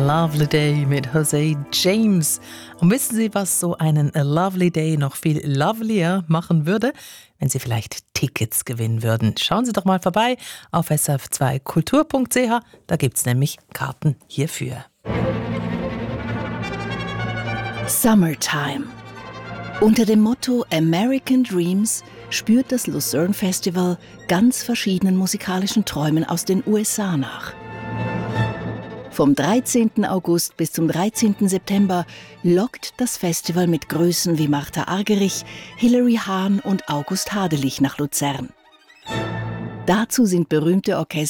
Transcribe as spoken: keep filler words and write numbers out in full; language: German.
Lovely Day mit Jose James. Und wissen Sie, was so einen A Lovely Day noch viel lovelier machen würde? Wenn Sie vielleicht Tickets gewinnen würden. Schauen Sie doch mal vorbei auf s r f zwei kultur punkt c h. Da gibt es nämlich Karten hierfür. Summertime. Unter dem Motto American Dreams spürt das Lucerne Festival ganz verschiedenen musikalischen Träumen aus den U S A nach. Vom dreizehnten August bis zum dreizehnten September lockt das Festival mit Größen wie Martha Argerich, Hilary Hahn und August Hadelich nach Luzern. Dazu sind berühmte Orchester